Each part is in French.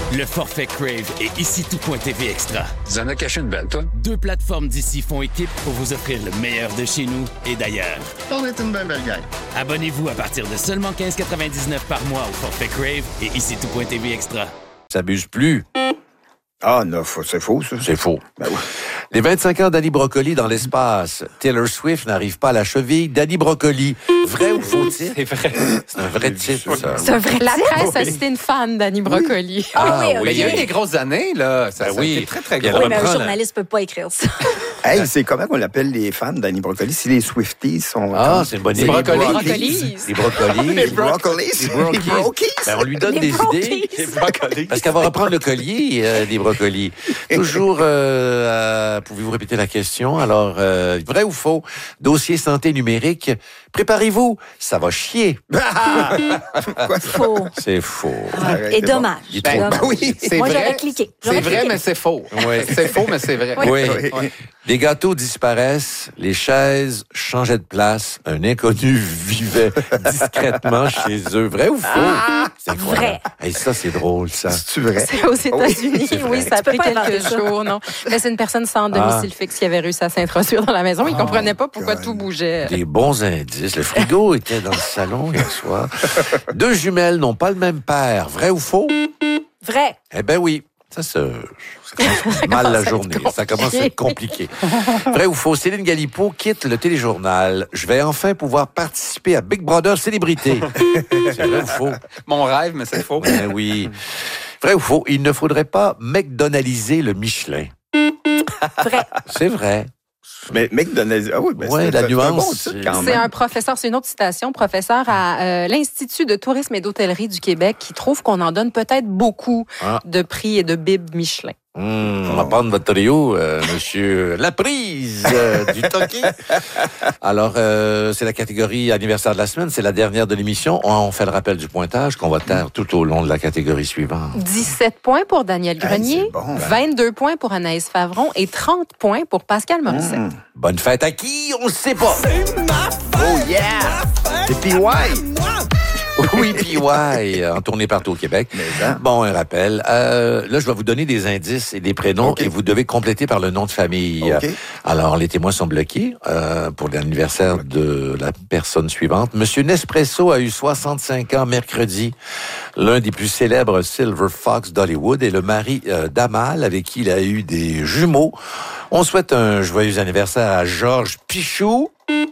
Le forfait Crave et ici tout.tv Extra. Tu en as caché une belle, toi? 2 plateformes d'ici font équipe pour vous offrir le meilleur de chez nous et d'ailleurs. On est une belle gang. Abonnez-vous à partir de seulement 15,99 par mois au forfait Crave et ici tout.tv Extra. Ça s'abuse plus. Ah non, c'est faux, ça. C'est faux. Ben oui. Les 25 ans d'Annie Brocoli dans l'espace. Taylor Swift n'arrive pas à la cheville d'Annie Brocoli. Vrai ou faux titre? C'est vrai. C'est un vrai titre, ça. C'est un vrai La presse a cité une fan d'Annie Brocoli. Ah oui, Mais il y a eu des grosses années, là. Ça, Ben ça a oui. été très, très Puis gros. elle Oui, mais un reprend la- journaliste peut pas écrire ça. Hey, c'est comment qu'on appelle les fans d'Annie Brocoli? Si les Swifties sont... Ah, c'est une bonne Les idée. brocolis. Les brocolis. Les Brocolis. Les brokies. Les Brokies. Ben, on lui donne Les des brokies. idées. Les brocolis. Parce qu'elle va reprendre le collier des brocolis. Toujours, pouvez-vous répéter la question? Alors, vrai ou faux? Dossier santé numérique. Préparez-vous, ça va chier. Quoi, ça? Faux. C'est faux. Arrêtez Et donc. dommage. Il est trop Dommage. Ben oui. C'est Moi, vrai. j'aurais cliqué. C'est J'aurais vrai, cliqué. mais c'est faux. Oui. C'est faux, mais c'est vrai. Oui. Oui. Les gâteaux disparaissent, les chaises changeaient de place, un inconnu vivait discrètement chez eux. Vrai ou faux? C'est incroyable. Vrai. Hey, ça, c'est drôle, ça. C'est-tu vrai? C'est aux États-Unis, c'est vrai. oui, ça a Tu peux pris pas inventer quelques ça. jours, non. Mais c'est une personne sans domicile fixe qui avait réussi à s'introduire dans la maison. Il comprenait pas pourquoi God. tout bougeait. Des bons indices. Le frigo était dans le salon hier soir. 2 jumelles n'ont pas le même père. Vrai ou faux? Vrai. Eh ben oui. Ça commence mal la journée. Ça commence à être compliqué. Vrai ou faux? Céline Galipo quitte le téléjournal. Je vais enfin pouvoir participer à Big Brother Célébrité. C'est vrai ou faux? Mon rêve, mais c'est faux. Ben oui. Vrai ou faux? Il ne faudrait pas McDonaldiser le Michelin. Vrai. C'est vrai. Mais McDonald's... Ah oui, ben Ouais, c'est la un nuance, bon titre, quand C'est même. un professeur, c'est une autre citation, professeur à l'Institut de tourisme et d'hôtellerie du Québec qui trouve qu'on en donne peut-être beaucoup Ah. de prix et de bibes Michelin. On va prendre votre trio, monsieur Laprise du Toki. Alors, c'est la catégorie anniversaire de la semaine. C'est la dernière de l'émission. On fait le rappel du pointage qu'on va taire tout au long de la catégorie suivante. 17 points pour Daniel Grenier, c'est bon, ben. 22 points pour Anaïs Favron et 30 points pour Pascal Morissette. Bonne fête à qui? On ne sait pas. Oh yeah! C'est PY! Oui, PY, en tournée partout au Québec. hein. Bon, un rappel. Là, je vais vous donner des indices et des prénoms OK. et vous devez compléter par le nom de famille. OK. Alors, les témoins sont bloqués pour l'anniversaire de la personne suivante. Monsieur Nespresso a eu 65 ans mercredi. L'un des plus célèbres Silver Fox d'Hollywood est le mari d'Amal, avec qui il a eu des jumeaux. On souhaite un joyeux anniversaire à Georges Pichou.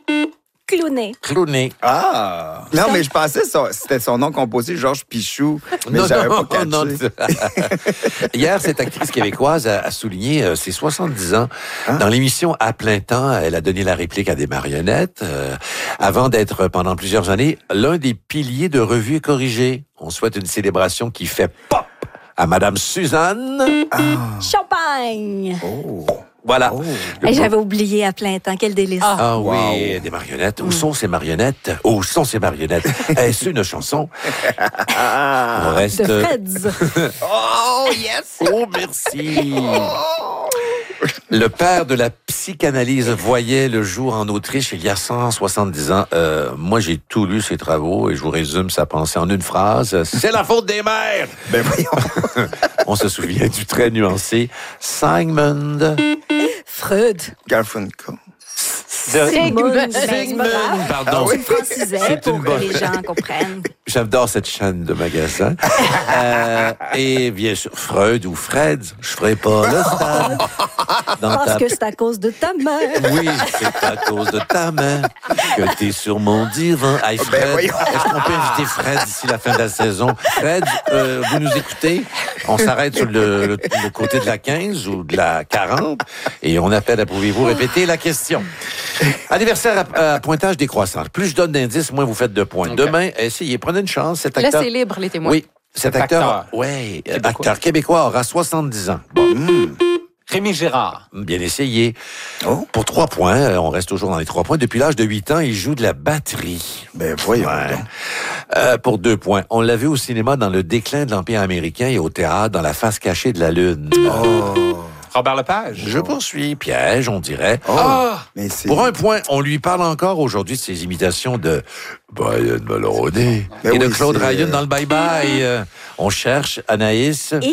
Clooney. Ah! Non, mais je pensais que c'était son nom composé, Georges Pichou. Mais j'avais pas catché. non. Hier, cette actrice québécoise a souligné ses 70 ans. Dans l'émission À plein temps, elle a donné la réplique à des marionnettes, avant d'être, pendant plusieurs années, l'un des piliers de Revue et Corrigée. On souhaite une célébration qui fait pop à Madame Suzanne. Champagne. Oh. Voilà. Le- Hey, j'avais oublié à plein temps. Quel délice. Ah oui, des marionnettes. Où sont ces marionnettes? Où sont ces marionnettes? Est-ce une chanson? On reste... De Freds. Oh, yes! Oh, merci! Le père de la psychanalyse voyait le jour en Autriche il y a 170 ans. Moi, j'ai tout lu ses travaux et je vous résume sa pensée en une phrase. C'est la faute des mères! Ben voyons. On se souvient du très nuancé Sigmund. Freud. Garfunkel. Sigmund. Pardon. Tu le francisais C'est pour une que bonne- les gens comprennent. J'adore cette chaîne de magasins. Et bien sûr, Freud ou Fred, je ferai pas le stade. Dans Parce ta- que c'est à cause de ta mère. Oui, c'est à cause de ta main que t'es sur mon divan. Hey, Fred, voyons. est-ce qu'on peut inviter Fred d'ici la fin de la saison? Fred, vous nous écoutez? On s'arrête sur le côté de la 15 ou de la 40 et on appelle, pouvez-vous répéter la question? Anniversaire à pointage décroissant. Plus je donne d'indices, moins vous faites de points. OK. Demain, essayez, prenez une chance. Cet acteur... Laissez libre les témoins. Oui, cet acteur, acteur québécois aura 70 ans. Bon, Rémi Girard. bien essayé. Oh. Pour 3 points, on reste toujours dans les 3 points. Depuis l'âge de 8 ans, il joue de la batterie. Ben voyons Ouais. donc. Pour 2 points. On l'a vu au cinéma dans Le déclin de l'Empire américain et au théâtre dans La face cachée de la Lune. Robert Lepage. Je poursuis. Piège, on dirait. Oh. Ah! Mais c'est... Pour 1 point, on lui parle encore aujourd'hui de ses imitations de Brian Mulroney Ben et de oui, Claude c'est, Ryan dans le Bye Bye. On cherche Anaïs.